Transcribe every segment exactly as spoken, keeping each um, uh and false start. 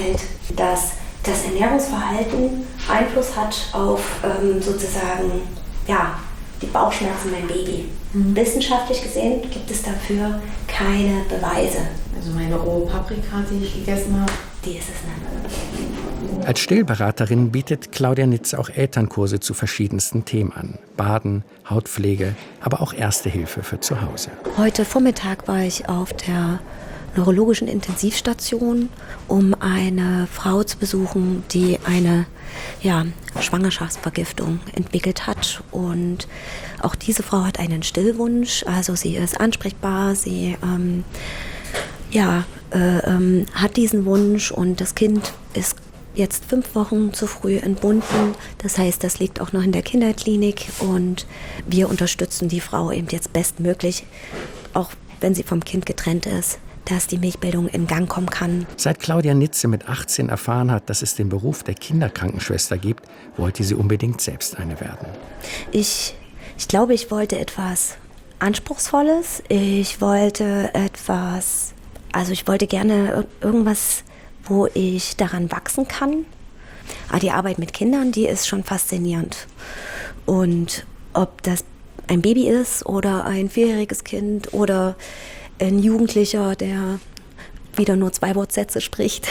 auffällt, dass das Ernährungsverhalten Einfluss hat auf ähm, sozusagen ja, die Bauchschmerzen beim Baby. Mhm. Wissenschaftlich gesehen gibt es dafür keine Beweise. Also meine rohe Paprika, die ich gegessen habe, die ist es nicht. Als Stillberaterin bietet Claudia Nitze auch Elternkurse zu verschiedensten Themen an. Baden, Hautpflege, aber auch Erste Hilfe für zu Hause. Heute Vormittag war ich auf der neurologischen Intensivstation, um eine Frau zu besuchen, die eine ja, Schwangerschaftsvergiftung entwickelt hat. Und auch diese Frau hat einen Stillwunsch, also sie ist ansprechbar, sie ähm, ja, äh, ähm, hat diesen Wunsch und das Kind ist jetzt fünf Wochen zu früh entbunden. Das heißt, das liegt auch noch in der Kinderklinik und wir unterstützen die Frau eben jetzt bestmöglich, auch wenn sie vom Kind getrennt ist, dass die Milchbildung in Gang kommen kann. Seit Claudia Nitze mit achtzehn erfahren hat, dass es den Beruf der Kinderkrankenschwester gibt, wollte sie unbedingt selbst eine werden. Ich, ich glaube, ich wollte etwas Anspruchsvolles. Ich wollte etwas, also ich wollte gerne irgendwas, wo ich daran wachsen kann. Aber die Arbeit mit Kindern, die ist schon faszinierend. Und ob das ein Baby ist oder ein vierjähriges Kind oder ein Jugendlicher, der wieder nur zwei Wortsätze spricht.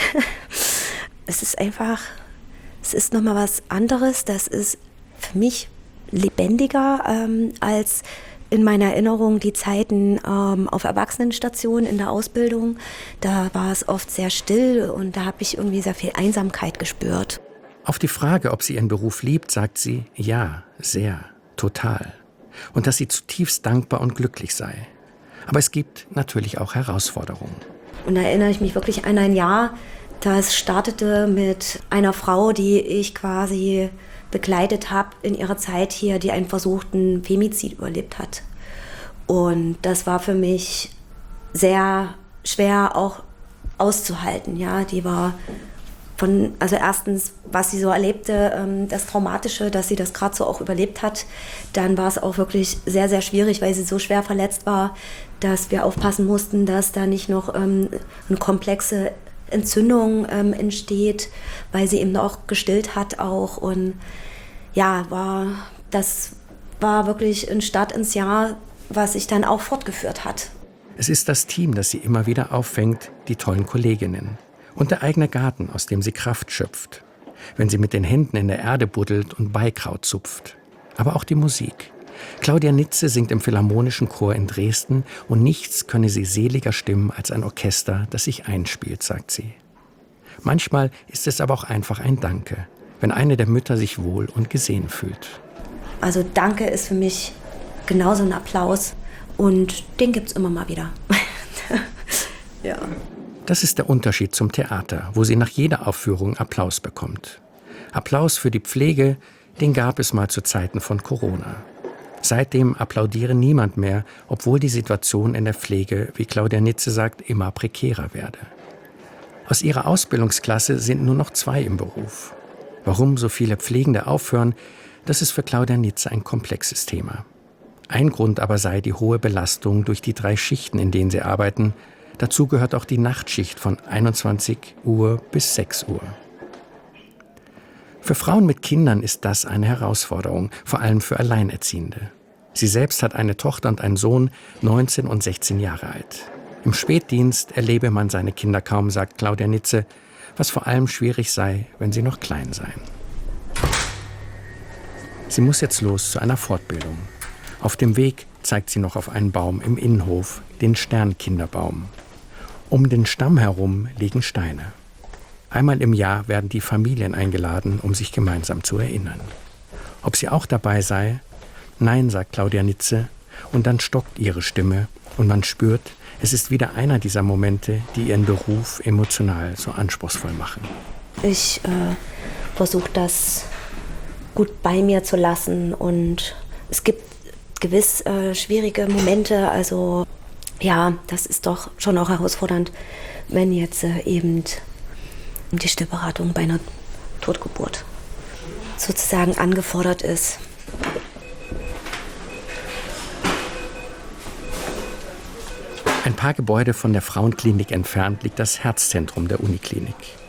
Es ist einfach, es ist nochmal was anderes. Das ist für mich lebendiger ähm, als in meiner Erinnerung die Zeiten ähm, auf Erwachsenenstationen in der Ausbildung. Da war es oft sehr still und da habe ich irgendwie sehr viel Einsamkeit gespürt. Auf die Frage, ob sie ihren Beruf liebt, sagt sie, ja, sehr, total. Und dass sie zutiefst dankbar und glücklich sei. Aber es gibt natürlich auch Herausforderungen. Und da erinnere ich mich wirklich an ein Jahr, das startete mit einer Frau, die ich quasi begleitet habe in ihrer Zeit hier, die einen versuchten Femizid überlebt hat. Und das war für mich sehr schwer auch auszuhalten. Ja, die war von, also erstens, was sie so erlebte, das Traumatische, dass sie das gerade so auch überlebt hat. Dann war es auch wirklich sehr, sehr schwierig, weil sie so schwer verletzt war, dass wir aufpassen mussten, dass da nicht noch ähm, eine komplexe Entzündung ähm, entsteht, weil sie eben auch gestillt hat auch. Und ja, war, das war wirklich ein Start ins Jahr, was sich dann auch fortgeführt hat. Es ist das Team, das sie immer wieder auffängt, die tollen Kolleginnen. Und der eigene Garten, aus dem sie Kraft schöpft, wenn sie mit den Händen in der Erde buddelt und Beikraut zupft. Aber auch die Musik. Claudia Nitze singt im Philharmonischen Chor in Dresden und nichts könne sie seliger stimmen als ein Orchester, das sich einspielt, sagt sie. Manchmal ist es aber auch einfach ein Danke, wenn eine der Mütter sich wohl und gesehen fühlt. Also Danke ist für mich genauso ein Applaus und den gibt's immer mal wieder. Ja. Das ist der Unterschied zum Theater, wo sie nach jeder Aufführung Applaus bekommt. Applaus für die Pflege, den gab es mal zu Zeiten von Corona. Seitdem applaudiere niemand mehr, obwohl die Situation in der Pflege, wie Claudia Nitze sagt, immer prekärer werde. Aus ihrer Ausbildungsklasse sind nur noch zwei im Beruf. Warum so viele Pflegende aufhören, das ist für Claudia Nitze ein komplexes Thema. Ein Grund aber sei die hohe Belastung durch die drei Schichten, in denen sie arbeiten. Dazu gehört auch die Nachtschicht von einundzwanzig Uhr bis sechs Uhr. Für Frauen mit Kindern ist das eine Herausforderung, vor allem für Alleinerziehende. Sie selbst hat eine Tochter und einen Sohn, neunzehn und sechzehn Jahre alt. Im Spätdienst erlebe man seine Kinder kaum, sagt Claudia Nitze, was vor allem schwierig sei, wenn sie noch klein seien. Sie muss jetzt los zu einer Fortbildung. Auf dem Weg zeigt sie noch auf einen Baum im Innenhof, den Sternkinderbaum. Um den Stamm herum liegen Steine. Einmal im Jahr werden die Familien eingeladen, um sich gemeinsam zu erinnern. Ob sie auch dabei sei? Nein, sagt Claudia Nitze, und dann stockt ihre Stimme und man spürt, es ist wieder einer dieser Momente, die ihren Beruf emotional so anspruchsvoll machen. Ich äh, versuche das gut bei mir zu lassen und es gibt gewiss äh, schwierige Momente, also ja, das ist doch schon auch herausfordernd, wenn jetzt äh, eben die Stillberatung bei einer Totgeburt sozusagen angefordert ist. Ein paar Gebäude von der Frauenklinik entfernt liegt das Herzzentrum der Uniklinik.